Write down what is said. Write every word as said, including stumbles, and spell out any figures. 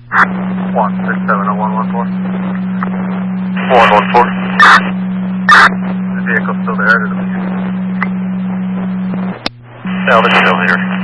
one six seven oh one one four. one one four. The vehicle's still there. Yeah, let's still here.